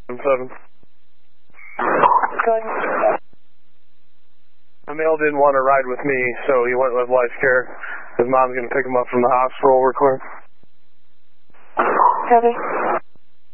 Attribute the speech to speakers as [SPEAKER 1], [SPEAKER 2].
[SPEAKER 1] 7.
[SPEAKER 2] Good.
[SPEAKER 1] Emil didn't want to ride with me, so he went with Life Care. His mom's going to pick him up from the hospital real quick.
[SPEAKER 2] Copy.